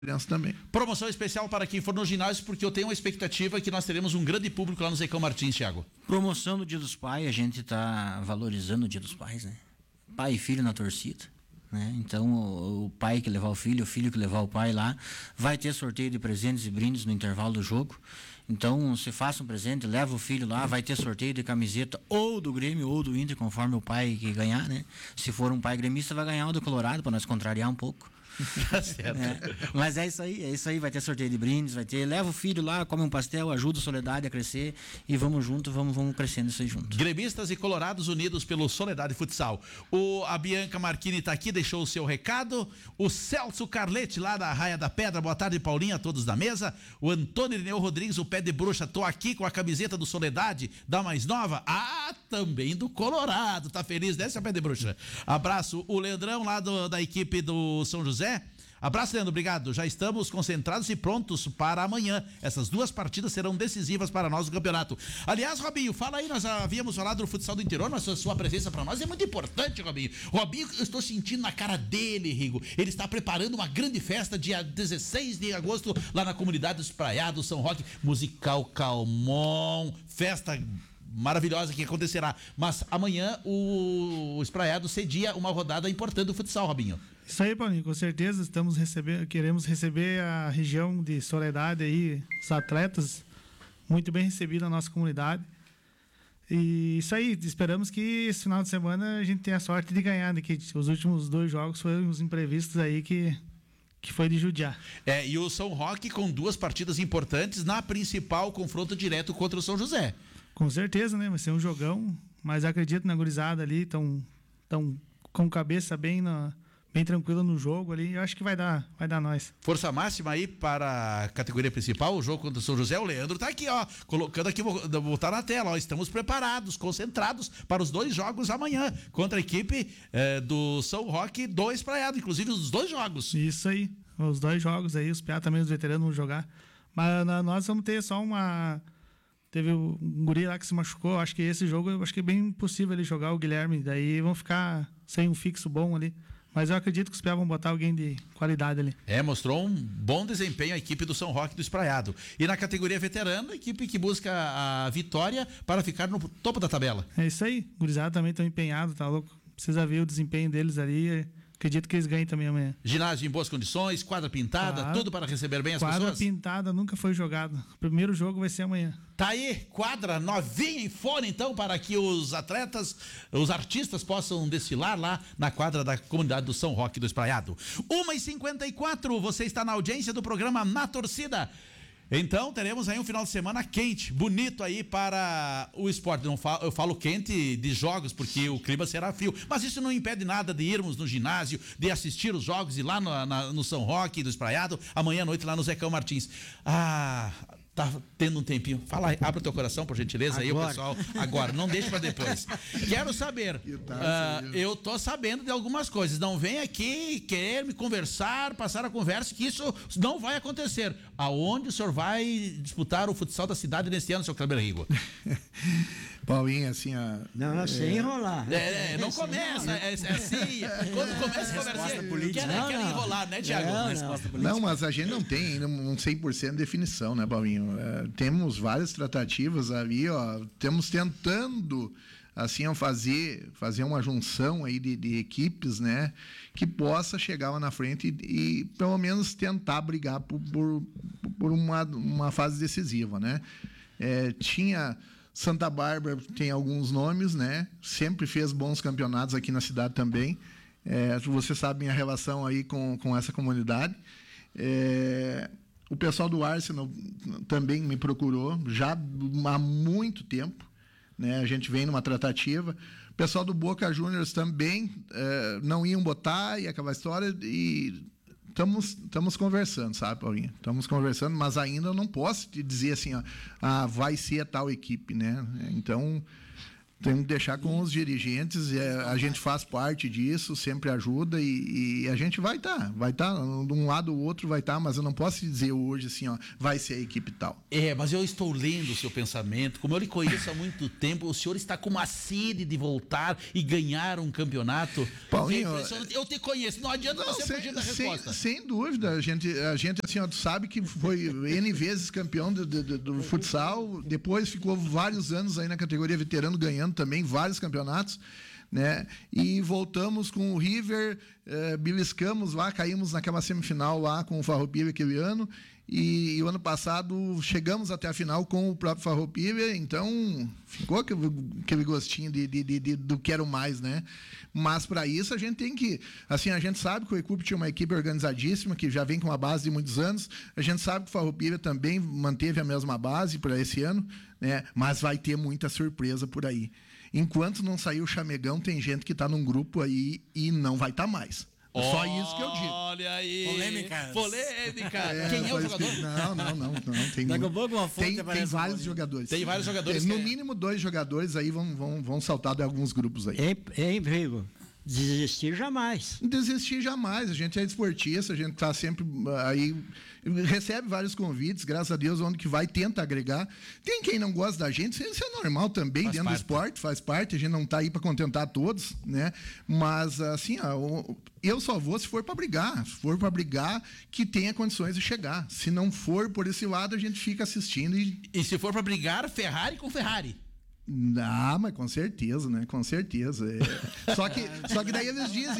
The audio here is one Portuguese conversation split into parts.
criança também. Promoção especial para quem for no ginásio, porque eu tenho uma expectativa que nós teremos um grande público lá no Zecão Martins, Thiago. Promoção do Dia dos Pais, a gente tá valorizando o Dia dos Pais, né? Pai e filho na torcida, né? Então o pai que levar o filho que levar o pai lá, vai ter sorteio de presentes e brindes no intervalo do jogo. Então, se faça um presente, leva o filho lá, vai ter sorteio de camiseta ou do Grêmio ou do Inter, conforme o pai que ganhar, né? Se for um pai gremista, vai ganhar o do Colorado, para nós contrariar um pouco. Tá certo. Mas é isso aí, vai ter sorteio de brindes, leva o filho lá, come um pastel, ajuda a Soledade a crescer e vamos junto, vamos crescendo isso aí junto. Gremistas e colorados unidos pelo Soledade Futsal. A Bianca Marchini está aqui, deixou o seu recado. O Celso Carletti, lá da Raia da Pedra, boa tarde, Paulinho, a todos da mesa. O Antônio Irineu Rodrigues, o pé de bruxa, tô aqui com a camiseta do Soledade, da mais nova. Também do Colorado, tá feliz, né, seu pé de bruxa? Abraço. O Leandrão, lá da equipe do São José. Abraço, Leandro, obrigado. Já estamos concentrados e prontos para amanhã. Essas duas partidas serão decisivas para nós no campeonato. Aliás, Robinho, fala aí, nós havíamos falado do futsal do interior, mas a sua presença para nós é muito importante, Robinho. Robinho, eu estou sentindo na cara dele, Rigo, ele está preparando uma grande festa dia 16 de agosto lá na comunidade do Espraiado, São Roque, musical Calmon, festa maravilhosa que acontecerá, mas amanhã o Espraiado cedia uma rodada importante do futsal, Robinho. Isso aí, Paulinho, com certeza queremos receber a região de Soledade aí, os atletas muito bem recebidos na nossa comunidade. E isso aí, esperamos que esse final de semana a gente tenha a sorte de ganhar, né? Que os últimos 2 jogos foram os imprevistos aí que foi de judiar. E o São Roque com 2 partidas importantes na principal confronto direto contra o São José. Com certeza, né? Vai ser um jogão, mas acredito na gurizada ali, tão com cabeça bem tranquila no jogo ali, eu acho que vai dar nós. Força máxima aí para a categoria principal, o jogo contra o São José. O Leandro tá aqui, ó, colocando aqui, vou botar na tela, ó, estamos preparados, concentrados para os 2 jogos amanhã, contra a equipe do São Roque do Espraiado, inclusive os 2 jogos. Isso aí, os 2 jogos aí, os piá também, os veteranos vão jogar, mas nós vamos ter só teve um guri lá que se machucou, acho que esse jogo, eu acho que é bem impossível ele jogar, o Guilherme, daí vão ficar sem um fixo bom ali. Mas eu acredito que os piá vão botar alguém de qualidade ali. Mostrou um bom desempenho a equipe do São Roque do Espraiado. E na categoria veterano, a equipe que busca a vitória para ficar no topo da tabela. É isso aí, o gurizada também estão empenhados, tá louco? Precisa ver o desempenho deles ali. Acredito que eles ganhem também amanhã. Ginásio em boas condições, quadra pintada, tudo para receber bem as pessoas? Quadra pintada nunca foi jogada. O primeiro jogo vai ser amanhã. Tá aí, quadra novinha em fone, então, para que os atletas, os artistas possam desfilar lá na quadra da comunidade do São Roque do Espraiado. 1h54, você está na audiência do programa Na Torcida. Então, teremos aí um final de semana quente, bonito aí para o esporte. Eu falo quente de jogos, porque o clima será frio. Mas isso não impede nada de irmos no ginásio, de assistir os jogos e lá no São Roque do Espraiado, amanhã à noite lá no Zecão Martins. Tá tendo um tempinho. Fala aí, abre o teu coração, por gentileza, aí o pessoal. Agora, não deixe para depois. Quero saber. Eu tô sabendo de algumas coisas. Não vem aqui querer me conversar, passar a conversa, que isso não vai acontecer. Aonde o senhor vai disputar o futsal da cidade neste ano, seu Kleber Rigo? Paulinho, assim, Não, sem enrolar. Não começa, é assim. Quando começa a conversar, quer enrolar, né, Thiago? Não, mas a gente não tem ainda um 100% de definição, né, Paulinho? Temos várias tratativas ali, ó. Temos tentando, assim, fazer uma junção aí de equipes, né, que possa chegar lá na frente e pelo menos tentar brigar por uma fase decisiva, né? Tinha Santa Bárbara, tem alguns nomes, né? Sempre fez bons campeonatos aqui na cidade também. Você sabe minha relação aí com essa comunidade. O pessoal do Arsenal também me procurou já há muito tempo, né? A gente vem numa tratativa. O pessoal do Boca Juniors também não iam botar e aquela história, e estamos conversando, sabe, Paulinho? Estamos conversando, mas ainda eu não posso te dizer assim, vai ser a tal equipe, né? Então, Tem que deixar com os dirigentes, a gente faz parte disso, sempre ajuda e a gente vai estar, de um lado ou outro vai estar, mas eu não posso dizer hoje assim, ó, vai ser a equipe tal. Mas eu estou lendo o seu pensamento, como eu lhe conheço há muito tempo, o senhor está com uma sede de voltar e ganhar um campeonato. Paulinho, eu te conheço, não adianta você fugir da resposta. Sem dúvida, a gente assim, ó, tu sabe que foi N vezes campeão do futsal, depois ficou vários anos aí na categoria veterano ganhando também vários campeonatos, né? E voltamos com o River, beliscamos lá, caímos naquela semifinal lá com o Farroupilha aquele ano, e o ano passado chegamos até a final com o próprio Farroupilha, então ficou aquele gostinho do quero mais, né? Mas para isso a gente tem que, assim, a gente sabe que o Ecup é uma equipe organizadíssima, que já vem com uma base de muitos anos, a gente sabe que o Farroupilha também manteve a mesma base para esse ano, né? Mas vai ter muita surpresa por aí. Enquanto não sair o Chamegão, tem gente que está num grupo aí e não vai estar mais. Só isso que eu digo. Olha aí. Polêmica. Quem é o jogador? Não. Tem, Daqui a pouco uma fonte tem aparece vários jogadores. Tem vários jogadores. No mínimo 2 jogadores aí vão saltar de alguns grupos aí. Hein, Rigo? Desistir jamais. Desistir jamais. A gente é esportista, a gente está sempre aí, recebe vários convites, graças a Deus, onde que vai, tenta agregar. Tem quem não gosta da gente, isso é normal também, dentro do esporte, faz parte, a gente não está aí para contentar todos, né? Mas, assim, eu só vou se for para brigar. Se for para brigar, que tenha condições de chegar. Se não for por esse lado, a gente fica assistindo E se for para brigar, Ferrari com Ferrari. Mas com certeza, né? Com certeza. Só que daí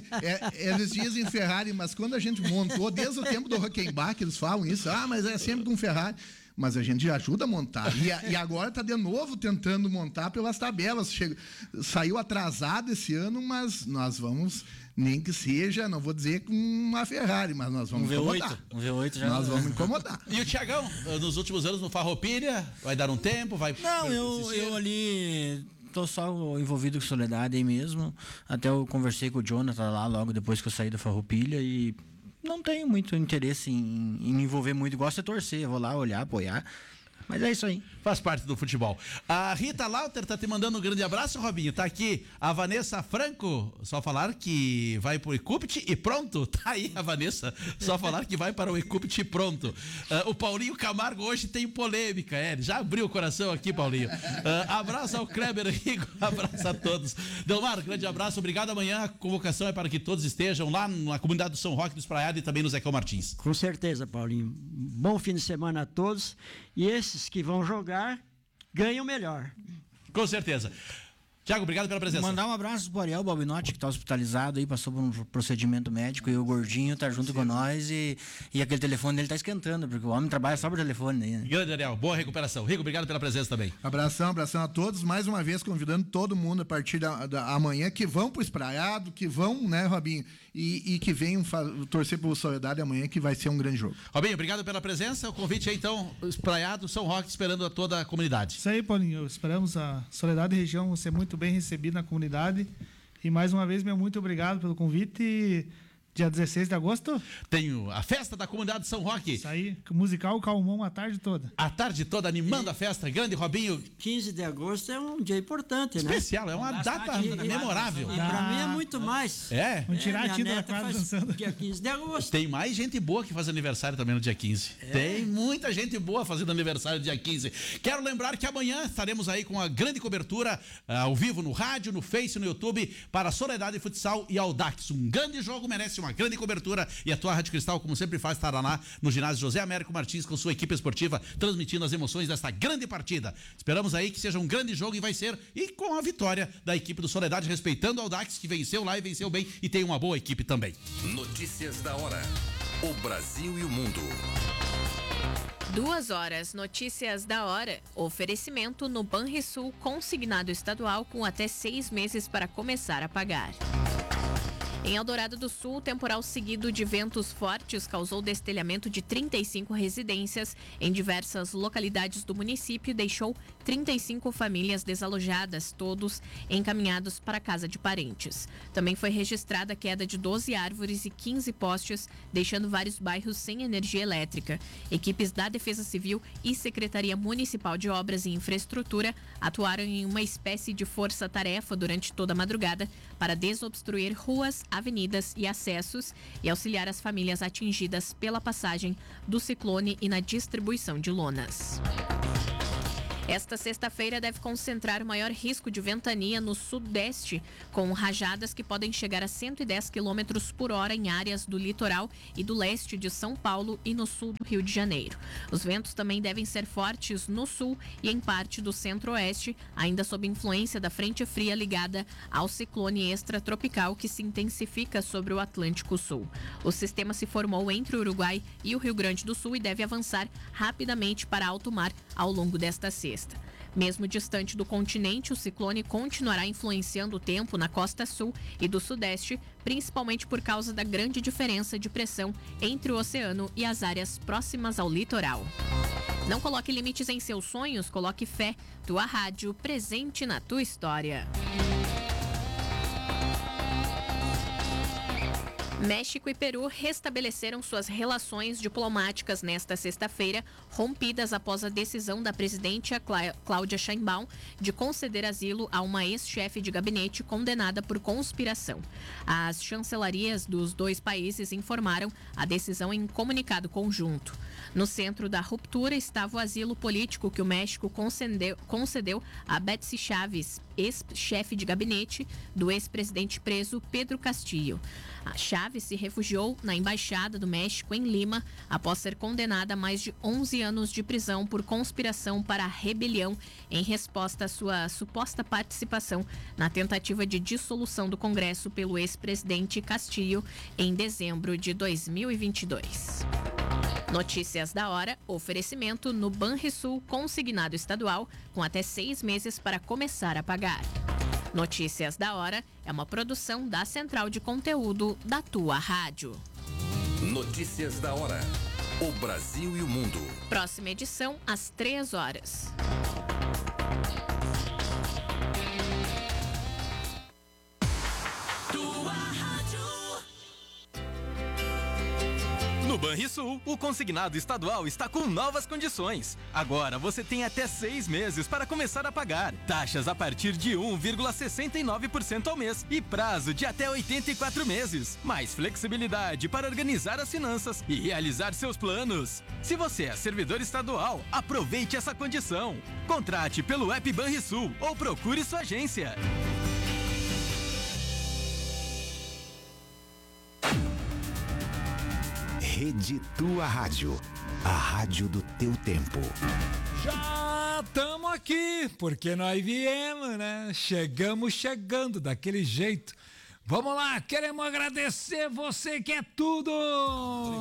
eles dizem Ferrari, mas quando a gente montou, desde o tempo do Hockenbach, eles falam isso, mas é sempre com Ferrari. Mas a gente ajuda a montar. E agora está de novo tentando montar pelas tabelas. Saiu atrasado esse ano, mas nós vamos, nem que seja, não vou dizer com uma Ferrari, mas nós vamos incomodar. Um V8 já. Nós vamos incomodar. E o Thiagão, nos últimos anos no Farroupilha, vai dar um tempo? Não, eu ali tô só envolvido com Soledade aí mesmo. Até eu conversei com o Jonathan lá logo depois que eu saí do Farroupilha e não tenho muito interesse em me envolver muito. Gosto de torcer, eu vou lá olhar, apoiar. Mas é isso aí. Faz parte do futebol. A Rita Lauter tá te mandando um grande abraço, Robinho. Tá aqui a Vanessa Franco. Só falar que vai pro Ecupt e pronto. Tá aí a Vanessa. Só falar que vai para o Ecupt e pronto. O Paulinho Camargo hoje tem polêmica. Ele já abriu o coração aqui, Paulinho. Abraço ao Kleber Rigo. Abraço a todos. Delmar, grande abraço. Obrigado. Amanhã a convocação é para que todos estejam lá na comunidade do São Roque do Espraiado e também no Zecão Martins. Com certeza, Paulinho. Bom fim de semana a todos. E esses que vão jogar, ganham melhor. Com certeza. Tiago, obrigado pela presença. Mandar um abraço pro Ariel Balbinotti, que tá hospitalizado aí, passou por um procedimento médico, e o Gordinho tá junto com nós e aquele telefone dele tá esquentando, porque o homem trabalha só por telefone aí, né? Grande, Ariel, boa recuperação. Rico, obrigado pela presença também. Abração a todos, mais uma vez convidando todo mundo a partir da amanhã, que vão pro Espraiado, que vão, né, Robinho, e que venham torcer pelo Soledade amanhã, que vai ser um grande jogo. Robinho, obrigado pela presença, o convite é então, Espraiado, São Roque, esperando a toda a comunidade. Isso aí, Paulinho, esperamos a Soledade e região ser muito bem recebido na comunidade. E mais uma vez, meu muito obrigado pelo convite. E dia 16 de agosto tenho a festa da comunidade de São Roque. Isso aí, musical Calmon a tarde toda. A tarde toda animando a festa. Grande Robinho. 15 de agosto é um dia importante, né? Especial, é uma data memorável. E pra mim é muito mais. Vamos tirar a tinta da quadra dançando. Dia 15 de agosto. Tem mais gente boa que faz aniversário também no dia 15. Tem muita gente boa fazendo aniversário no dia 15. Quero lembrar que amanhã estaremos aí com a grande cobertura ao vivo no rádio, no Face, no YouTube para Soledade Futsal e Audax. Um grande jogo, merece uma grande cobertura e a tua Rádio Cristal, como sempre faz, estará lá no ginásio José Américo Martins com sua equipe esportiva, transmitindo as emoções desta grande partida. Esperamos aí que seja um grande jogo e vai ser, e com a vitória da equipe do Soledade, respeitando o Audax, que venceu lá e venceu bem e tem uma boa equipe também. Notícias da hora. O Brasil e o mundo. 2 horas, notícias da hora. Oferecimento no Banrisul, consignado estadual com até 6 meses para começar a pagar. Em Eldorado do Sul, o temporal seguido de ventos fortes causou destelhamento de 35 residências em diversas localidades do município e deixou 35 famílias desalojadas, todos encaminhados para a casa de parentes. Também foi registrada a queda de 12 árvores e 15 postes, deixando vários bairros sem energia elétrica. Equipes da Defesa Civil e Secretaria Municipal de Obras e Infraestrutura atuaram em uma espécie de força-tarefa durante toda a madrugada para desobstruir ruas, avenidas e acessos e auxiliar as famílias atingidas pela passagem do ciclone e na distribuição de lonas. Esta sexta-feira deve concentrar o maior risco de ventania no sudeste, com rajadas que podem chegar a 110 km por hora em áreas do litoral e do leste de São Paulo e no sul do Rio de Janeiro. Os ventos também devem ser fortes no sul e em parte do centro-oeste, ainda sob influência da frente fria ligada ao ciclone extratropical que se intensifica sobre o Atlântico Sul. O sistema se formou entre o Uruguai e o Rio Grande do Sul e deve avançar rapidamente para alto mar ao longo desta sexta. Mesmo distante do continente, o ciclone continuará influenciando o tempo na costa sul e do sudeste, principalmente por causa da grande diferença de pressão entre o oceano e as áreas próximas ao litoral. Não coloque limites em seus sonhos, coloque fé. Tua rádio presente na tua história. México e Peru restabeleceram suas relações diplomáticas nesta sexta-feira, rompidas após a decisão da presidente Cláudia Sheinbaum de conceder asilo a uma ex-chefe de gabinete condenada por conspiração. As chancelarias dos dois países informaram a decisão em comunicado conjunto. No centro da ruptura estava o asilo político que o México concedeu a Betsy Chávez, ex-chefe de gabinete do ex-presidente preso Pedro Castillo. A Chávez se refugiou na Embaixada do México em Lima após ser condenada a mais de 11 anos de prisão por conspiração para a rebelião em resposta à sua suposta participação na tentativa de dissolução do Congresso pelo ex-presidente Castillo em dezembro de 2022. Notícias da hora, oferecimento no Banrisul consignado estadual com até 6 meses para começar a pagar. Notícias da hora é uma produção da Central de Conteúdo da tua rádio. Notícias da hora. O Brasil e o mundo. Próxima edição às 3 horas. No Banrisul, o consignado estadual está com novas condições. Agora você tem até 6 meses para começar a pagar. Taxas a partir de 1,69% ao mês e prazo de até 84 meses. Mais flexibilidade para organizar as finanças e realizar seus planos. Se você é servidor estadual, aproveite essa condição. Contrate pelo app Banrisul ou procure sua agência. Rede Tua Rádio, a rádio do teu tempo. Já estamos aqui, porque nós viemos, né? Chegando daquele jeito. Vamos lá, queremos agradecer você que é tudo!